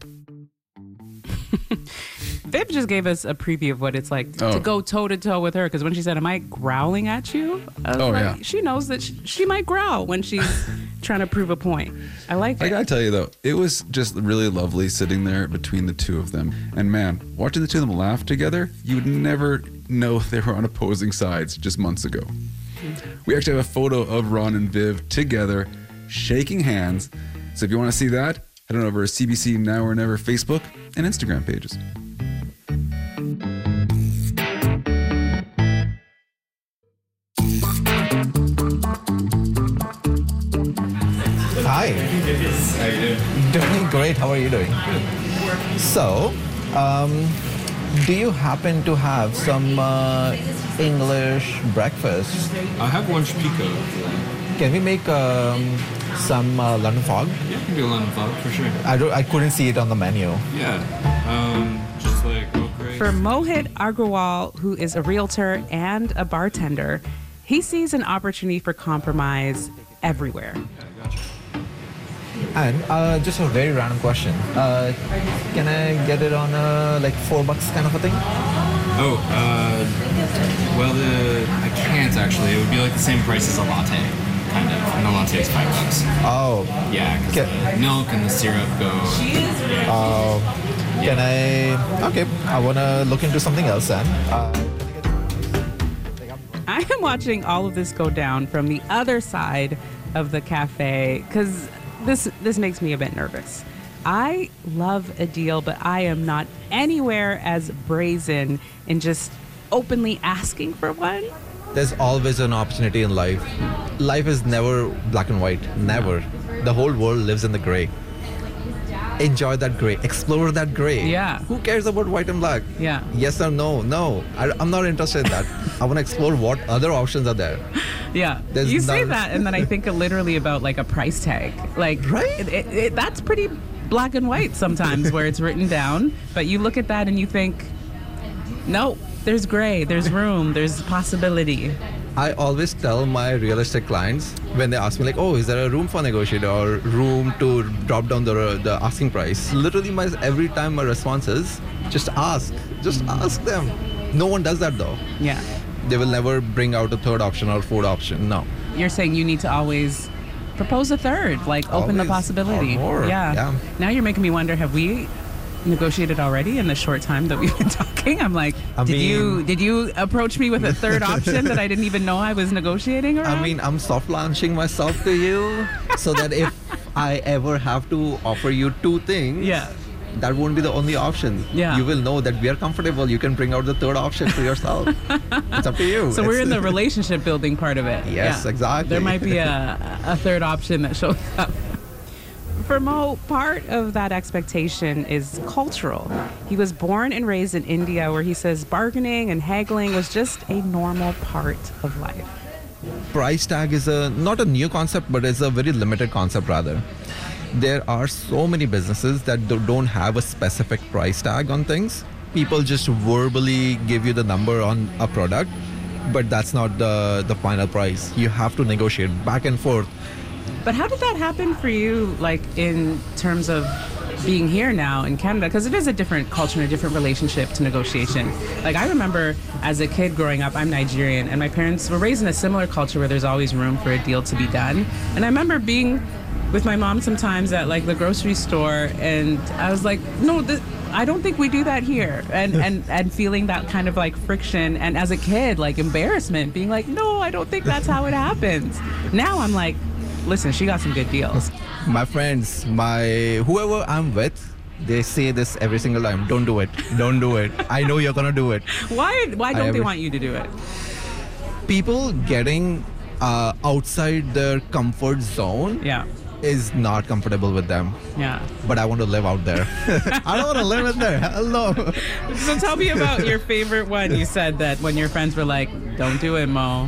[SPEAKER 17] Viv just gave us a preview of what it's like
[SPEAKER 2] oh.
[SPEAKER 17] to go toe to toe with her. Because when she said, "Am I growling at you?" I was
[SPEAKER 2] oh
[SPEAKER 17] like,
[SPEAKER 2] yeah.
[SPEAKER 17] She knows that she, she might growl when she's trying to prove a point. I like it.
[SPEAKER 2] I gotta tell you though, it was just really lovely sitting there between the two of them. And man, watching the two of them laugh together, you would never know they were on opposing sides just months ago. We actually have a photo of Ron and Viv together, shaking hands. So if you want to see that, head on over to C B C Now or Never Facebook and Instagram pages.
[SPEAKER 3] Hi.
[SPEAKER 4] How you doing?
[SPEAKER 3] Doing great. How are you doing? So, um, do you happen to have some uh, English breakfast?
[SPEAKER 4] I have lunch pico.
[SPEAKER 3] Can we make um, some uh, London fog?
[SPEAKER 4] Yeah, we can do London fog for sure.
[SPEAKER 3] I don't. I couldn't see it on the menu.
[SPEAKER 4] Yeah. Um, just like oak grapes.
[SPEAKER 17] For Mohit Agrawal, who is a realtor and a bartender, he sees an opportunity for compromise everywhere.
[SPEAKER 3] And uh, just a very random question. Uh, can I get it on uh, like four bucks kind of a thing?
[SPEAKER 4] Oh, uh, well, the I can't actually. It would be like the same price as a latte, kind of. And the latte is five bucks.
[SPEAKER 3] Oh.
[SPEAKER 4] Yeah, because the milk and the syrup go.
[SPEAKER 3] Oh. Uh, can I? Okay, I wanna look into something else then. Uh,
[SPEAKER 17] I am watching all of this go down from the other side of the cafe because this this makes me a bit nervous. I love a deal, but I am not anywhere as brazen in just openly asking for one.
[SPEAKER 3] There's always an opportunity in life. Life is never black and white. Never. The whole world lives in the gray. Enjoy that gray. Explore that gray.
[SPEAKER 17] Yeah.
[SPEAKER 3] Who cares about white and black?
[SPEAKER 17] Yeah.
[SPEAKER 3] Yes or no? No. I, I'm not interested in that. I want to explore what other options are there.
[SPEAKER 17] Yeah.
[SPEAKER 3] There's
[SPEAKER 17] you say
[SPEAKER 3] none-
[SPEAKER 17] that, and then I think literally about like a price tag. Like,
[SPEAKER 3] right?
[SPEAKER 17] It, it, it, that's pretty black and white sometimes where it's written down, but you look at that and you think, no, there's gray, there's room, there's possibility.
[SPEAKER 3] I always tell my real estate clients when they ask me like, oh, is there a room for negotiation or room to drop down the the asking price? Literally, my every time my response is, just ask, just ask them. No one does that though.
[SPEAKER 17] Yeah.
[SPEAKER 3] They will never bring out a third option or fourth option. No.
[SPEAKER 17] You're saying you need to always propose a third, like open the
[SPEAKER 3] Always,
[SPEAKER 17] possibility.
[SPEAKER 3] or more,
[SPEAKER 17] Yeah.
[SPEAKER 3] yeah.
[SPEAKER 17] Now you're making me wonder, have we negotiated already in the short time that we've been talking? I'm like,
[SPEAKER 3] I
[SPEAKER 17] did
[SPEAKER 3] mean-
[SPEAKER 17] you did you approach me with a third option that I didn't even know I was negotiating around?
[SPEAKER 3] I mean, I'm soft launching myself to you so that if I ever have to offer you two things,
[SPEAKER 17] yeah,
[SPEAKER 3] that won't be the only option.
[SPEAKER 17] Yeah.
[SPEAKER 3] You will know that we are comfortable. You can bring out the third option for yourself. It's up to you.
[SPEAKER 17] So we're
[SPEAKER 3] It's-
[SPEAKER 17] in the relationship building part of it.
[SPEAKER 3] Yes,
[SPEAKER 17] Yeah.
[SPEAKER 3] exactly.
[SPEAKER 17] There might be a, a third option that shows up. For Mo, part of that expectation is cultural. He was born and raised in India, where he says bargaining and haggling was just a normal part of life.
[SPEAKER 3] Price tag is a not a new concept, but it's a very limited concept rather. There are so many businesses that do- don't have a specific price tag on things. People just verbally give you the number on a product, but that's not the, the final price. You have to negotiate back and forth.
[SPEAKER 17] But how did that happen for you, like in terms of being here now in Canada? Because it is a different culture and a different relationship to negotiation. Like I remember as a kid growing up, I'm Nigerian, and my parents were raised in a similar culture where there's always room for a deal to be done. And I remember being with my mom sometimes at like the grocery store, and I was like, no, this, I don't think we do that here. And, and, and feeling that kind of like friction. And as a kid, like embarrassment, being like, no, I don't think that's how it happens. Now I'm like, listen, she got some good deals.
[SPEAKER 3] My friends, my whoever I'm with, they say this every single time. Don't do it. Don't do it. I know you're going to do it.
[SPEAKER 17] Why, why don't
[SPEAKER 3] I
[SPEAKER 17] they
[SPEAKER 3] ever-
[SPEAKER 17] want you to do it?
[SPEAKER 3] People getting uh, outside their comfort zone
[SPEAKER 17] yeah.
[SPEAKER 3] is not comfortable with them.
[SPEAKER 17] Yeah.
[SPEAKER 3] But I want to live out there. I don't want to live in there. Hello.
[SPEAKER 17] So tell me about your favorite one. You said that when your friends were like, don't do it, Mo.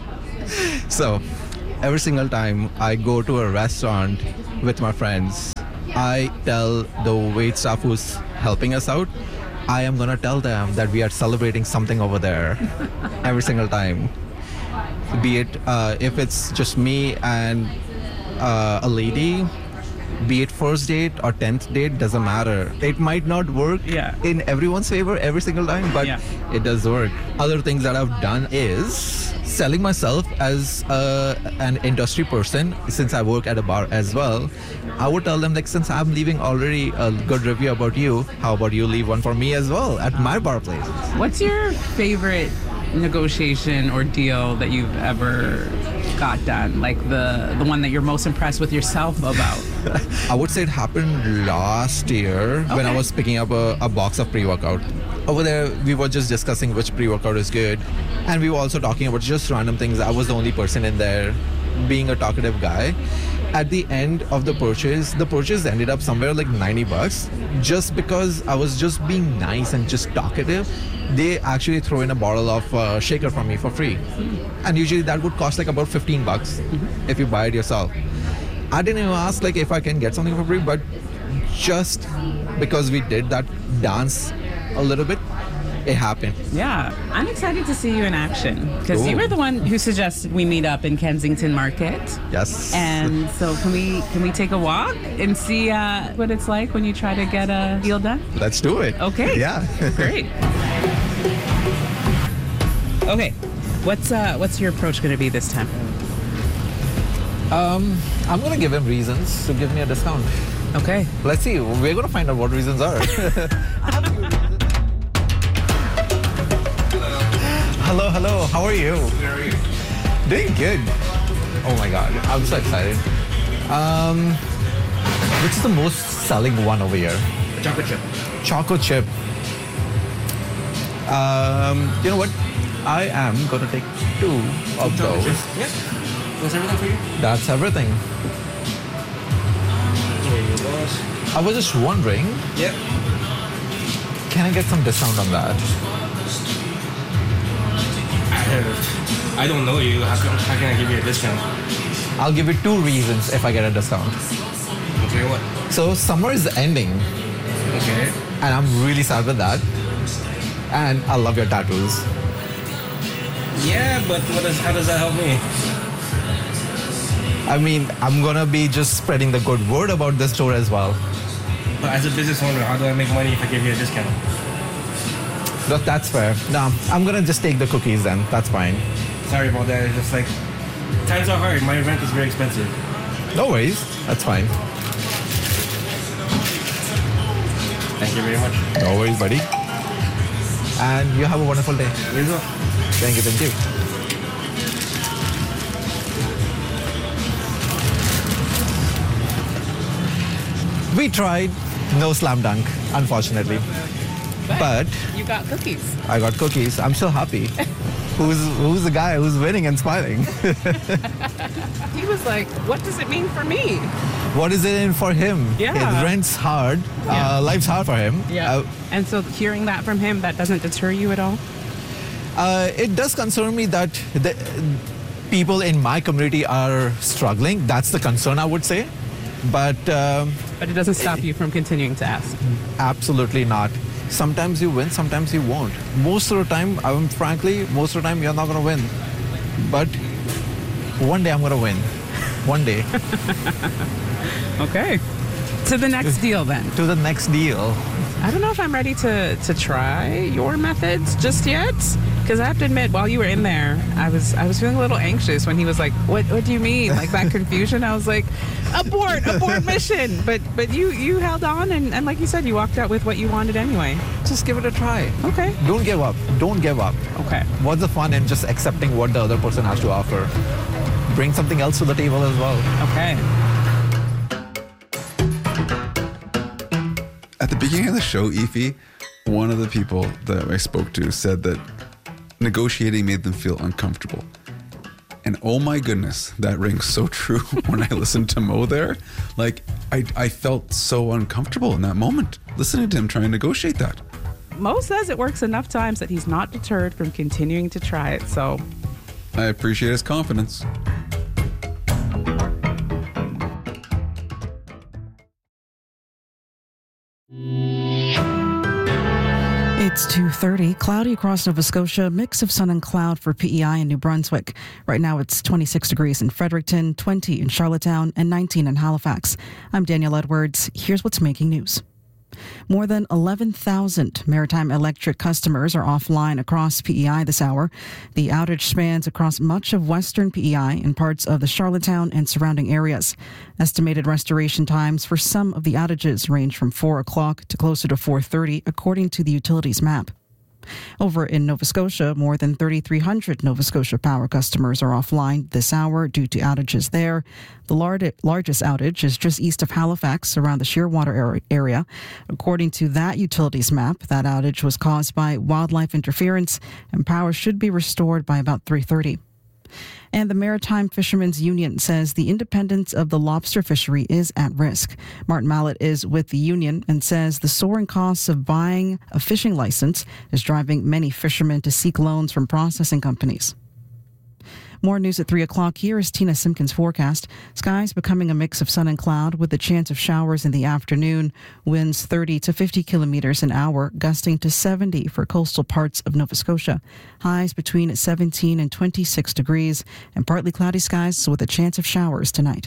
[SPEAKER 3] So, every single time I go to a restaurant with my friends, I tell the wait staff who's helping us out, I am gonna tell them that we are celebrating something over there every single time. Be it uh, if it's just me and uh, a lady, be it first date or tenth date, doesn't matter. It might not work
[SPEAKER 17] yeah.
[SPEAKER 3] in everyone's favor every single time, but
[SPEAKER 17] yeah.
[SPEAKER 3] it does work. Other things that I've done is selling myself as uh, an industry person. Since I work at a bar as well, I would tell them, like, since I'm leaving already a good review about you, how about you leave one for me as well at my bar place?
[SPEAKER 17] What's your favorite negotiation or deal that you've ever got done? Like the the one that you're most impressed with yourself about?
[SPEAKER 3] I would say it happened last year okay. when I was picking up a, a box of pre-workout. Over there, we were just discussing which pre-workout is good. And we were also talking about just random things. I was the only person in there, being a talkative guy. At the end of the purchase, the purchase ended up somewhere like ninety bucks. Just because I was just being nice and just talkative, they actually throw in a bottle of uh, shaker for me for free. And usually that would cost like about fifteen bucks mm-hmm. if you buy it yourself. I didn't even ask like if I can get something for free, but just because we did that dance a little bit, it happened.
[SPEAKER 17] Yeah, I'm excited to see you in action because you were the one who suggested we meet up in Kensington Market.
[SPEAKER 3] Yes.
[SPEAKER 17] And so can we can we take a walk and see uh, what it's like when you try to get a deal done?
[SPEAKER 3] Let's do it.
[SPEAKER 17] Okay.
[SPEAKER 3] Yeah.
[SPEAKER 17] Great. Okay. What's uh what's your approach going to be this time?
[SPEAKER 3] Um, I'm going to give him reasons to give me a discount.
[SPEAKER 17] Okay.
[SPEAKER 3] Let's see. We're going to find out what reasons are. Hello, hello. How are you?
[SPEAKER 6] How are you?
[SPEAKER 3] Doing good. Oh my God. I'm so excited. Um, which is the most selling one over here?
[SPEAKER 6] Chocolate chip.
[SPEAKER 3] Chocolate chip. Um, you know what? I am going to take two of those.
[SPEAKER 6] Yeah. That's everything for you?
[SPEAKER 3] That's everything. I was just wondering.
[SPEAKER 6] Yep.
[SPEAKER 3] Can I get some discount on that?
[SPEAKER 6] I don't know you. How can, how can I give you a discount?
[SPEAKER 3] I'll give you two reasons if I get a discount.
[SPEAKER 6] Okay, what?
[SPEAKER 3] So summer is ending.
[SPEAKER 6] Okay.
[SPEAKER 3] And I'm really sad with that. And I love your tattoos.
[SPEAKER 6] Yeah, but what does, how does that help me?
[SPEAKER 3] I mean, I'm gonna be just spreading the good word about this store as well.
[SPEAKER 6] But as a business owner, how do I make money if I give you a discount?
[SPEAKER 3] That, that's fair. No, I'm gonna just take the cookies then. That's fine.
[SPEAKER 6] Sorry about that. It's just like, times are hard. My rent is very expensive.
[SPEAKER 3] No worries. That's fine.
[SPEAKER 6] Thank you very much.
[SPEAKER 3] No worries, buddy. And you have a wonderful day.
[SPEAKER 6] You as well.
[SPEAKER 3] Thank you, thank you. We tried. No slam dunk, unfortunately.
[SPEAKER 17] But,
[SPEAKER 3] but
[SPEAKER 17] you got cookies.
[SPEAKER 3] I got cookies. I'm so happy. who's who's the guy who's winning and smiling?
[SPEAKER 17] He was like, what does it mean for me?
[SPEAKER 3] What is it in for him?
[SPEAKER 17] Yeah.
[SPEAKER 3] His rent's hard.
[SPEAKER 17] Yeah.
[SPEAKER 3] Uh, life's hard for him.
[SPEAKER 17] Yeah.
[SPEAKER 3] Uh,
[SPEAKER 17] and so hearing that from him, that doesn't deter you at all?
[SPEAKER 3] Uh, it does concern me that the people in my community are struggling. That's the concern, I would say. But um,
[SPEAKER 17] but it doesn't stop you from continuing to ask.
[SPEAKER 3] Absolutely not. Sometimes you win, sometimes you won't. Most of the time, I mean, frankly, most of the time you're not going to win. But one day I'm going to win. One day.
[SPEAKER 17] Okay. To the next deal then.
[SPEAKER 3] To the next deal.
[SPEAKER 17] I don't know if I'm ready to, to try your methods just yet. Because I have to admit, while you were in there, I was I was feeling a little anxious when he was like, "What What do you mean?" Like that confusion. I was like, "Abort, abort mission." But but you you held on, and, and like you said, you walked out with what you wanted anyway.
[SPEAKER 3] Just give it a try.
[SPEAKER 17] Okay.
[SPEAKER 3] Don't give up. Don't give up.
[SPEAKER 17] Okay.
[SPEAKER 3] What's the fun in just accepting what the other person has to offer? Bring something else to the table as well.
[SPEAKER 17] Okay.
[SPEAKER 2] At the beginning of the show, Efi, one of the people that I spoke to said that negotiating made them feel uncomfortable. And oh my goodness, that rings so true when I listened to Mo there. Like, I, I felt so uncomfortable in that moment, listening to him try and negotiate that.
[SPEAKER 17] Mo says it works enough times that he's not deterred from continuing to try it, so...
[SPEAKER 2] I appreciate his confidence.
[SPEAKER 10] It's two thirty, cloudy across Nova Scotia, mix of sun and cloud for P E I in New Brunswick. Right now it's twenty-six degrees in Fredericton, twenty in Charlottetown, and nineteen in Halifax. I'm Danielle Edwards. Here's what's making news. More than eleven thousand Maritime Electric customers are offline across P E I this hour. The outage spans across much of western P E I and parts of the Charlottetown and surrounding areas. Estimated restoration times for some of the outages range from four o'clock to closer to four thirty, according to the utilities map. Over in Nova Scotia, more than thirty-three hundred Nova Scotia Power customers are offline this hour due to outages there. The lar- largest outage is just east of Halifax, around the Shearwater area. According to that utilities map, that outage was caused by wildlife interference, and power should be restored by about three thirty. And the Maritime Fishermen's Union says the independence of the lobster fishery is at risk. Martin Mallett is with the union and says the soaring costs of buying a fishing license is driving many fishermen to seek loans from processing companies. More news at three o'clock. Here is Tina Simpkins' forecast. Skies becoming a mix of sun and cloud with a chance of showers in the afternoon. Winds thirty to fifty kilometers an hour, gusting to seventy for coastal parts of Nova Scotia. Highs between seventeen and twenty-six degrees, and partly cloudy skies with a chance of showers tonight.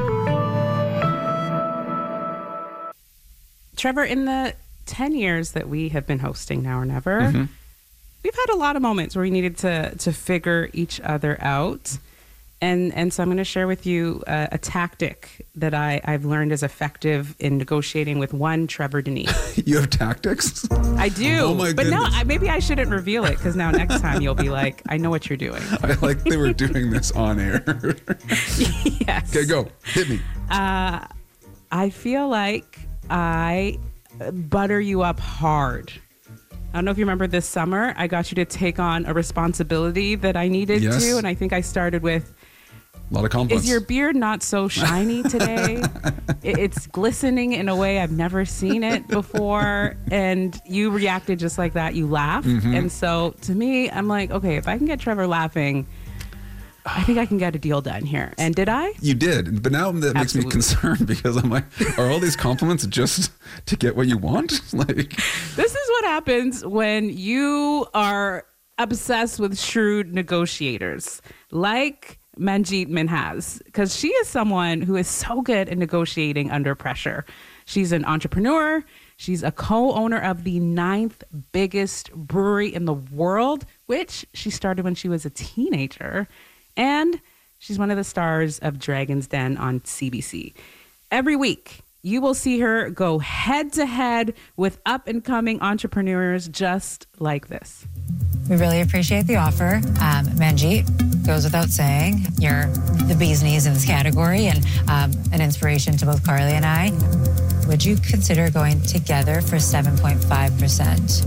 [SPEAKER 17] Trevor, in the ten years that we have been hosting Now or Never,
[SPEAKER 2] Mm-hmm.
[SPEAKER 17] we've had a lot of moments where we needed to to figure each other out. And and so I'm going to share with you uh, a tactic that I, I've learned is effective in negotiating with one Trevor Denis.
[SPEAKER 2] You have tactics?
[SPEAKER 17] I do.
[SPEAKER 2] Oh my
[SPEAKER 17] but no,
[SPEAKER 2] goodness.
[SPEAKER 17] I, maybe I shouldn't reveal it, because now next time you'll be like, I know what you're doing.
[SPEAKER 2] I like they were doing this on air.
[SPEAKER 17] Yes.
[SPEAKER 2] Okay, go. Hit me.
[SPEAKER 17] Uh, I feel like I butter you up hard. I don't know if you remember this summer, I got you to take on a responsibility that I needed
[SPEAKER 2] Yes.
[SPEAKER 17] to. And I think I started with,
[SPEAKER 2] A lot of compliments.
[SPEAKER 17] is your beard not so shiny today? It- it's glistening in a way I've never seen it before. And you reacted just like that. You laughed.
[SPEAKER 2] Mhm.
[SPEAKER 17] And so to me, I'm like, okay, if I can get Trevor laughing, I think I can get a deal done here. And did I?
[SPEAKER 2] You did, but now that makes
[SPEAKER 17] Absolutely.
[SPEAKER 2] me concerned, because I'm like, are all these compliments just to get what you want? Like,
[SPEAKER 17] This is what happens when you are obsessed with shrewd negotiators, like Manjeet Minhas, because she is someone who is so good at negotiating under pressure. She's an entrepreneur. She's a co-owner of the ninth biggest brewery in the world, which she started when she was a teenager. And she's one of the stars of Dragon's Den on C B C. Every week, you will see her go head to head with up and coming entrepreneurs just like this.
[SPEAKER 7] We really appreciate the offer. Um, Manjeet, goes without saying, you're the bee's knees in this category, and um, an inspiration to both Carly and I. Would you consider going together for seven point five percent?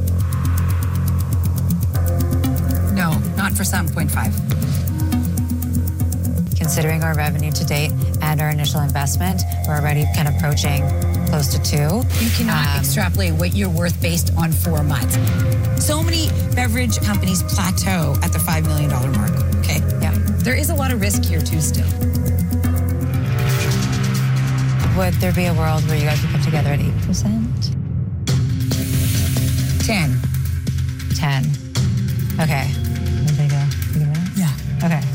[SPEAKER 8] No, not for seven point five.
[SPEAKER 7] Considering our revenue to date and our initial investment, we're already kind of approaching close to two.
[SPEAKER 8] You cannot
[SPEAKER 7] Um,
[SPEAKER 8] extrapolate what you're worth based on four months. So many beverage companies plateau at the five million dollars mark, okay?
[SPEAKER 7] Yeah.
[SPEAKER 8] There is a lot of risk here too still.
[SPEAKER 7] Would there be a world where you guys would come together at eight percent?
[SPEAKER 8] ten.
[SPEAKER 7] ten. Okay. Where'd they go? You give me that?
[SPEAKER 8] Yeah.
[SPEAKER 7] Okay.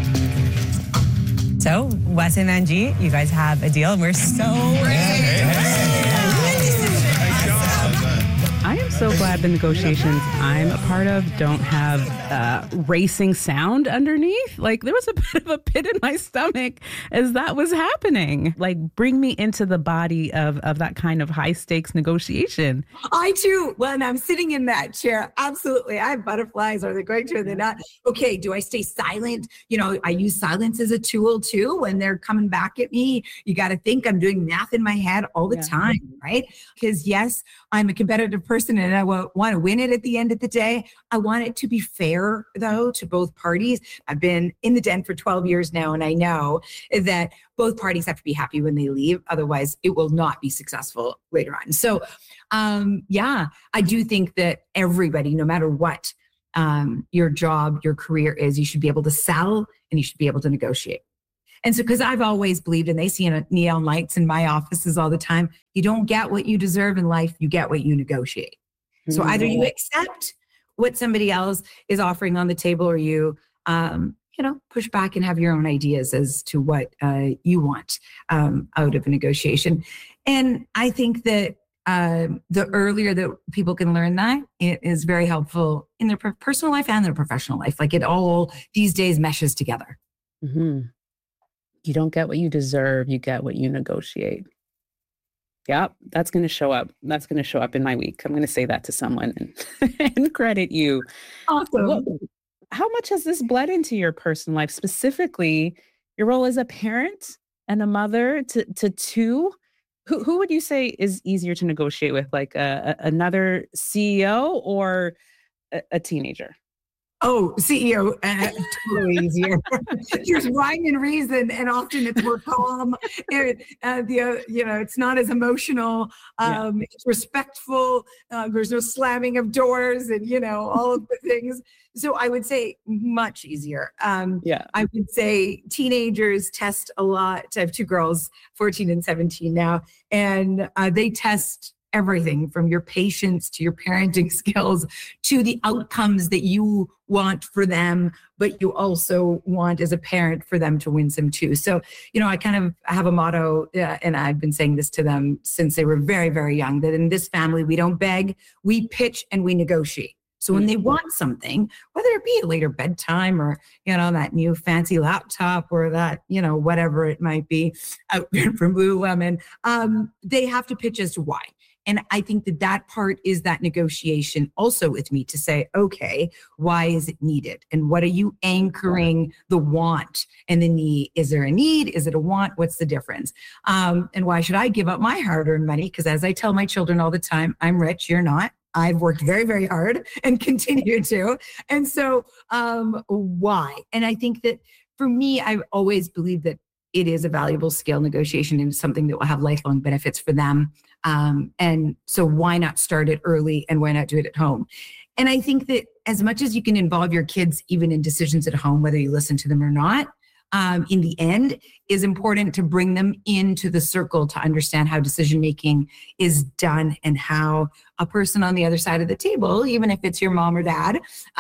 [SPEAKER 9] So, Wes and Manjeet, you guys have a deal, and we're so
[SPEAKER 17] I am so glad the negotiations I'm a part of don't have uh, racing sound underneath. Like there was a bit of a pit in my stomach as that was happening. Like bring me into the body of, of that kind of high stakes negotiation.
[SPEAKER 1] I too, when I'm sitting in that chair, absolutely. I have butterflies. Are they going to, are they not? Okay, do I stay silent? You know, I use silence as a tool too. When they're coming back at me, you got to think I'm doing math in my head all the yeah. time, right? Because yes, I'm a competitive person and I want to win it at the end of the day. I want it to be fair though to both parties. I've been in the den for twelve years now and I know that both parties have to be happy when they leave. Otherwise it will not be successful later on. So um, yeah, I do think that everybody, no matter what um, your job, your career is, you should be able to sell and you should be able to negotiate. And so, because I've always believed, and they see in neon lights in my offices all the time, you don't get what you deserve in life, you get what you negotiate. So mm-hmm. either you accept what somebody else is offering on the table or you, um, you know, push back and have your own ideas as to what uh, you want um, out of a negotiation. And I think that uh, the earlier that people can learn that, it is very helpful in their personal life and their professional life. Like it all these days meshes together.
[SPEAKER 17] Mm-hmm. You don't get what you deserve. You get what you negotiate. Yep, that's going to show up. That's going to show up in my week. I'm going to say that to someone and, and credit you.
[SPEAKER 1] Awesome.
[SPEAKER 17] What, how much has this bled into your personal life, specifically your role as a parent and a mother to, to two? Who, who would you say is easier to negotiate with, like a, a, another C E O or a, a teenager?
[SPEAKER 1] Oh, C E O, uh, totally easier. There's rhyme and reason, and often it's more calm. It, uh, the uh, you know, it's not as emotional. Um, yeah. It's respectful. Uh, there's no slamming of doors, and you know all of the things. So I would say much easier. Um,
[SPEAKER 17] yeah,
[SPEAKER 1] I would say teenagers test a lot. I have two girls, fourteen and seventeen now, and uh, they test everything from your patience to your parenting skills to the outcomes that you want for them, but you also want as a parent for them to win some too. So, you know, I kind of have a motto, uh, and I've been saying this to them since they were very, very young, that in this family, we don't beg, we pitch and we negotiate. So when they want something, whether it be a later bedtime or, you know, that new fancy laptop or that, you know, whatever it might be out from Lululemon, um, they have to pitch as to why. And I think that that part is that negotiation also with me to say, okay, why is it needed? And what are you anchoring the want and the need? Is there a need? Is it a want? What's the difference? Um, and why should I give up my hard-earned money? Because as I tell my children all the time, I'm rich, you're not. I've worked very, very hard and continue to. And so um, why? And I think that for me, I've always believed that it is a valuable skill, negotiation, and something that will have lifelong benefits for them. Um, and so why not start it early and why not do it at home? And I think that as much as you can involve your kids, even in decisions at home, whether you listen to them or not, um, in the end is important to bring them into the circle to understand how decision-making is done and how a person on the other side of the table, even if it's your mom or dad,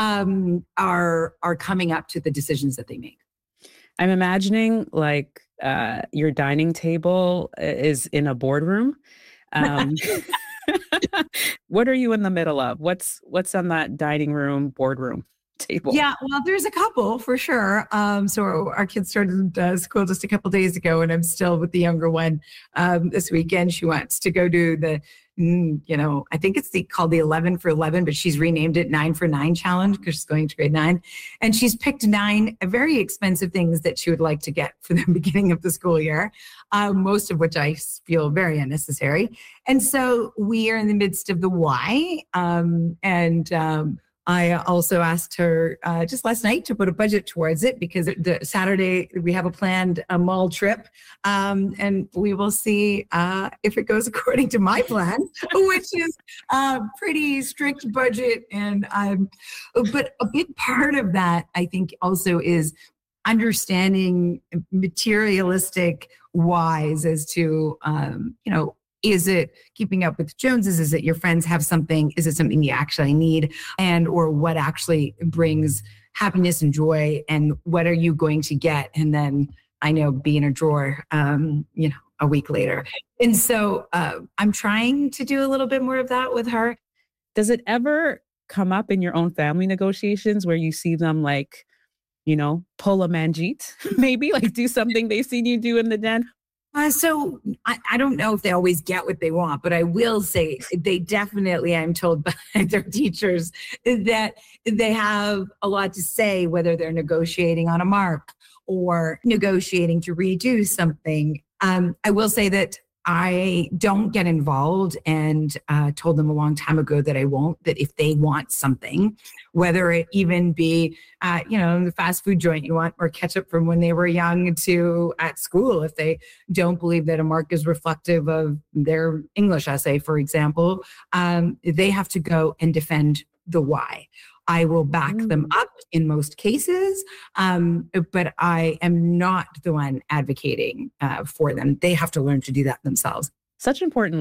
[SPEAKER 1] um, are, are coming up to the decisions that they make.
[SPEAKER 17] I'm imagining like uh, your dining table is in a boardroom. Um, what are you in the middle of? What's what's on that dining room boardroom table?
[SPEAKER 1] Yeah, well, there's a couple for sure. Um, so our kids started uh, school just a couple days ago, and I'm still with the younger one um, this weekend. She wants to go do the, mm, you know, I think it's the called the eleven for eleven, but she's renamed it nine for nine challenge because she's going to grade nine. And she's picked nine very expensive things that she would like to get for the beginning of the school year, uh, most of which I feel very unnecessary. And so we are in the midst of the why. Um, and um, I also asked her uh, just last night to put a budget towards it because the Saturday we have a planned a mall trip, um, and we will see uh, if it goes according to my plan, which is a pretty strict budget. And um, but a big part of that, I think, also is understanding materialistic whys as to um, you know. Is it keeping up with Joneses? Is it your friends have something? Is it something you actually need? And or what actually brings happiness and joy? And what are you going to get? And then I know be in a drawer, um, you know, a week later. And so uh, I'm trying to do a little bit more of that with her.
[SPEAKER 17] Does it ever come up in your own family negotiations where you see them like, you know, pull a Manjeet, maybe like do something they've seen you do in the den?
[SPEAKER 1] Uh, so I, I don't know if they always get what they want, but I will say they definitely, I'm told by their teachers, that they have a lot to say, whether they're negotiating on a mark or negotiating to redo something. Um, I will say that I don't get involved, and uh, told them a long time ago that I won't, that if they want something, whether it even be, uh, you know, the fast food joint you want, or ketchup from when they were young, to at school, if they don't believe that a mark is reflective of their English essay, for example, um, they have to go and defend the why. I will back mm. them up in most cases, um, but I am not the one advocating uh, for them. They have to learn to do that themselves.
[SPEAKER 17] Such important